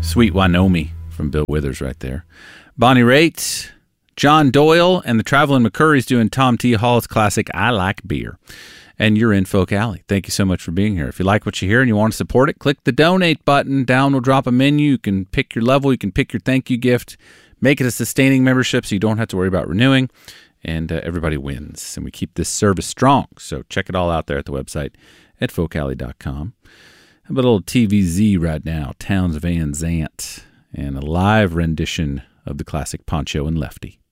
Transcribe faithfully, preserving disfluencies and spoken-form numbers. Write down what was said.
Sweet Wynomi from Bill Withers right there. Bonnie Raitt, John Doyle, and the Traveling McCurry's doing Tom T. Hall's classic I Like Beer. And you're in Folk Alley. Thank you so much for being here. If you like what you hear and you want to support it, click the donate button. Down will drop a menu. You can pick your level. You can pick your thank you gift. Make it a sustaining membership so you don't have to worry about renewing. And uh, everybody wins. And we keep this service strong. So check it all out there at the website at folk alley dot com. How about a little T V Z right now? Townes Van Zandt. And a live rendition of the classic Poncho and Lefty.